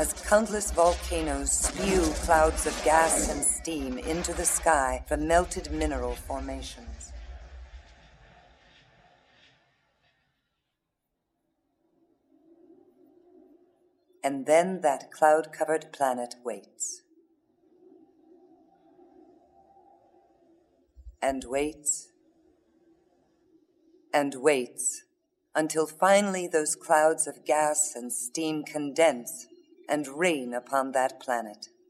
as countless volcanoes spew clouds of gas and steam into the sky from melted mineral formations. And then that cloud-covered planet waits. And waits. And waits until finally those clouds of gas and steam condense and rain upon that planet.